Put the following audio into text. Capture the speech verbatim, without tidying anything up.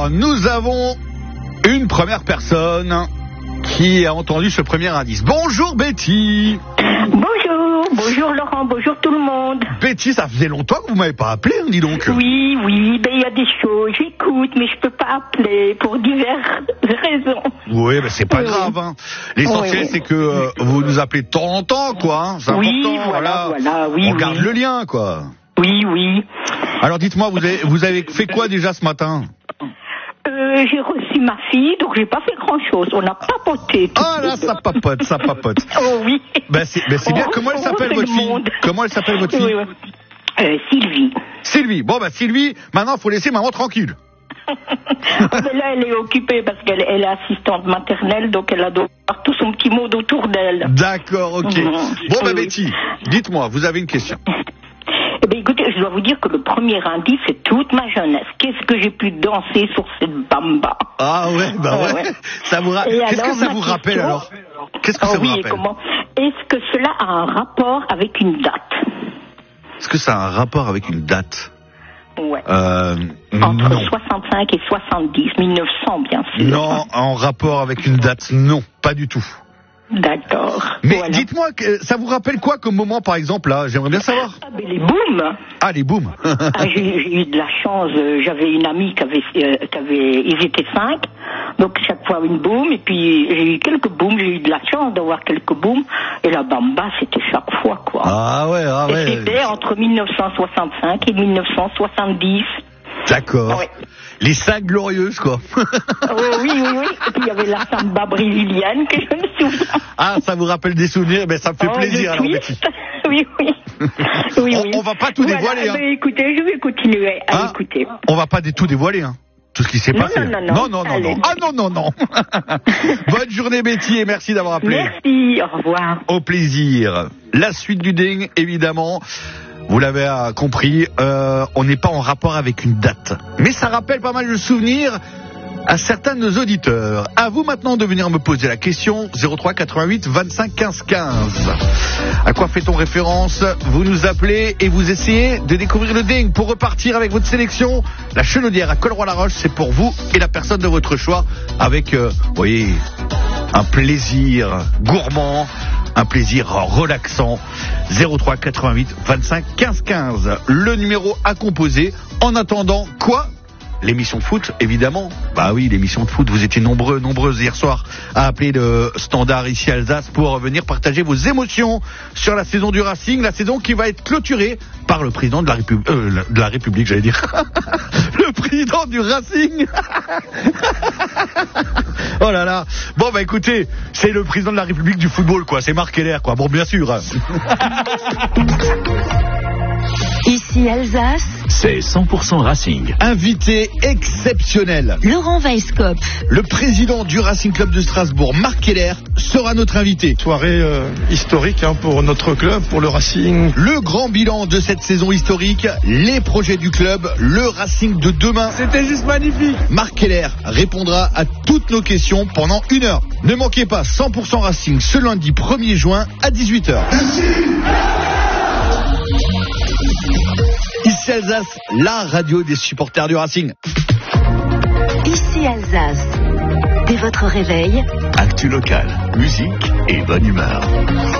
Alors, nous avons une première personne qui a entendu ce premier indice. Bonjour Betty. Bonjour, bonjour Laurent, bonjour tout le monde. Betty, ça faisait longtemps que vous m'avez pas appelé, dis donc. Oui, oui, ben il y a des choses, j'écoute, mais je peux pas appeler pour diverses raisons. Oui, ben c'est pas oui. grave. Hein. L'essentiel, oui. c'est que euh, vous nous appelez de temps en temps, quoi. Hein. C'est oui, important, voilà, voilà. voilà oui, On oui. garde le lien, quoi. Oui, oui. Alors dites-moi, vous avez, vous avez fait quoi déjà ce matin? Euh, j'ai reçu ma fille, donc j'ai pas fait grand-chose. On a papoté. Ah là, ça papote, ça papote. Oh oui. Ben c'est, ben c'est bien. On Comment elle s'appelle votre fille? monde. Comment elle s'appelle votre fille? Oui, oui. Euh, Sylvie. Sylvie. Bon ben Sylvie, maintenant faut laisser maman tranquille. Ah, ben là, elle est occupée parce qu'elle elle est assistante maternelle, donc elle a donc tout son petit monde autour d'elle. D'accord, ok. Mmh. Bon ben oui, Betty, oui. dites-moi, vous avez une question? Eh bien, écoutez, je dois vous dire que le premier indice, c'est toute ma jeunesse. Qu'est-ce que j'ai pu danser sur cette bamba? Ah ouais, bah ouais. ouais. Ça vous ra... Qu'est-ce alors, que ça vous question... rappelle alors? Qu'est-ce que oh, ça oui, vous rappelle? comment... Est-ce que cela a un rapport avec une date? Est-ce que ça a un rapport avec une date? Ouais. Euh, Entre non. soixante-cinq et soixante-dix, mille neuf cents, bien sûr. Non, en rapport avec une date, non, pas du tout. D'accord. Mais voilà. dites-moi, ça vous rappelle quoi comme moment, par exemple, là? J'aimerais bien savoir. Ah, ben, les booms. Ah, les booms. ah, j'ai, j'ai eu de la chance. euh, J'avais une amie qui avait, euh, qui avait, ils étaient cinq. Donc, chaque fois une boom. Et puis, j'ai eu quelques booms. J'ai eu de la chance d'avoir quelques booms. Et la bamba, c'était chaque fois, quoi. Ah ouais, ah ouais. Et c'était entre mille neuf cent soixante-cinq et mille neuf cent soixante-dix. D'accord. Ouais. Les cinq glorieuses, quoi. oh, oui, oui, oui. Et puis, il y avait la samba brésilienne que je me souviens. Ah, ça vous rappelle des souvenirs? Ben, ça me fait oh, plaisir, alors, Betty. Oui, oui. oui, on, oui. on va pas tout voilà, dévoiler, hein. Mais écoutez, je vais continuer à hein écouter. On va pas tout dévoiler, hein. Tout ce qui s'est non, passé. Non, non, non. Non, non, non, Allez. non. Ah non, non, non. Bonne journée, Betty, et merci d'avoir appelé. Merci, au revoir. Au plaisir. La suite du ding, évidemment. Vous l'avez euh, compris, euh, on n'est pas en rapport avec une date. Mais ça rappelle pas mal de souvenirs à certains de nos auditeurs. À vous maintenant de venir me poser la question. zéro trois quatre-vingt-huit vingt-cinq quinze quinze. À quoi fait-on référence? Vous nous appelez et vous essayez de découvrir le ding pour repartir avec votre sélection. La Chenaudière à Colroy-la-Roche, c'est pour vous et la personne de votre choix avec, euh, vous voyez, un plaisir gourmand, un plaisir relaxant. zéro trois quatre-vingt-huit vingt-cinq quinze quinze. Le numéro à composer. En attendant, quoi? L'émission de foot, évidemment. Bah oui, l'émission de foot, vous étiez nombreux, nombreuses hier soir à appeler le standard ici Alsace pour venir partager vos émotions sur la saison du Racing, la saison qui va être clôturée par le président de la République, euh, de la République, j'allais dire. Le président du Racing. Oh là là. Bon bah écoutez, c'est le président de la République du football, quoi. C'est Marc Keller, quoi. Bon, bien sûr. Ici Alsace, c'est cent pour cent Racing. Invité exceptionnel. Laurent Weisskopf. Le président du Racing Club de Strasbourg, Marc Keller, sera notre invité. Soirée euh, historique hein, pour notre club, pour le Racing. Le grand bilan de cette saison historique, les projets du club, le Racing de demain. C'était juste magnifique. Marc Keller répondra à toutes nos questions pendant une heure. Ne manquez pas cent pour cent Racing ce lundi premier juin à dix-huit heures. Ici Alsace, la radio des supporters du Racing. Ici Alsace, dès votre réveil, Actu local, musique et bonne humeur.